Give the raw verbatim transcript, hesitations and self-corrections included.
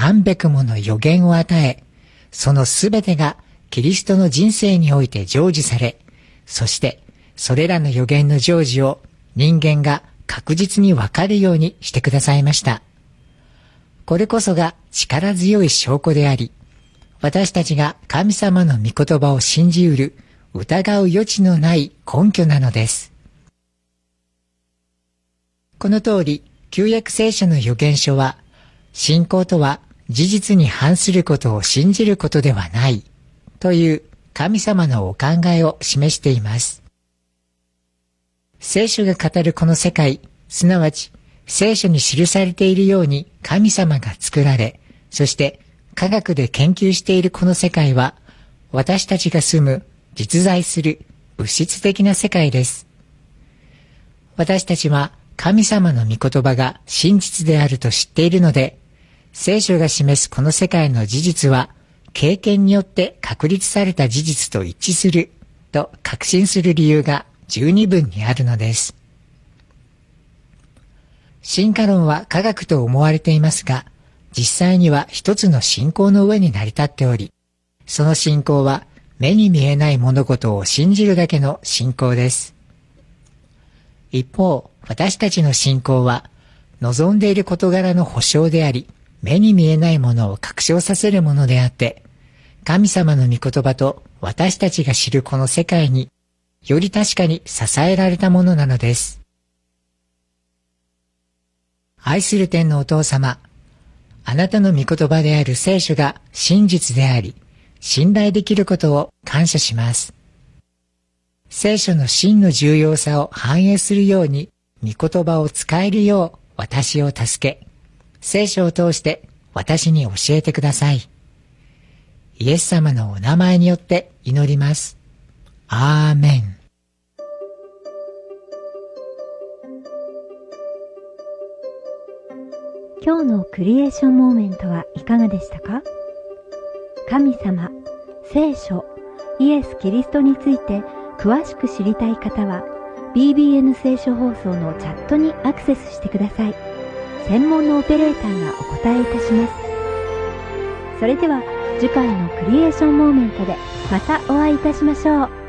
何百もの予言を与え、そのすべてがキリストの人生において成就され、そしてそれらの予言の成就を人間が確実にわかるようにしてくださいました。これこそが力強い証拠であり、私たちが神様の御言葉を信じうる、疑う余地のない根拠なのです。この通り、旧約聖書の預言書は、信仰とは事実に反することを信じることではないという神様のお考えを示しています。聖書が語るこの世界、すなわち聖書に記されているように神様が作られ、そして科学で研究しているこの世界は、私たちが住む実在する物質的な世界です。私たちは神様の御言葉が真実であると知っているので、聖書が示すこの世界の事実は、経験によって確立された事実と一致すると確信する理由が十二分にあるのです。進化論は科学と思われていますが、実際には一つの信仰の上に成り立っており、その信仰は目に見えない物事を信じるだけの信仰です。一方、私たちの信仰は、望んでいる事柄の保証であり、目に見えないものを確証させるものであって、神様の御言葉と私たちが知るこの世界に、より確かに支えられたものなのです。愛する天のお父様、あなたの御言葉である聖書が真実であり、信頼できることを感謝します。聖書の真の重要さを反映するように、御言葉を使えるよう私を助け、聖書を通して私に教えてください。イエス様のお名前によって祈ります。アーメン。 今日のクリエーションモーメントはいかがでしたか？神様、聖書、イエス・キリストについて詳しく知りたい方は ビービーエヌ 聖書放送のチャットにアクセスしてください。専門のオペレーターがお答えいたします。それでは次回のクリエーションモーメントでまたお会いいたしましょう。